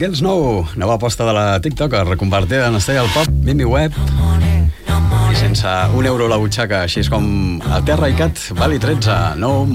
Girls Nou, nova aposta de la TikToker, reconvertida en estrella al pop, Mimi Webb, i sense €1 a la butxaca, així és com a Terra i Cat, Vali 13, no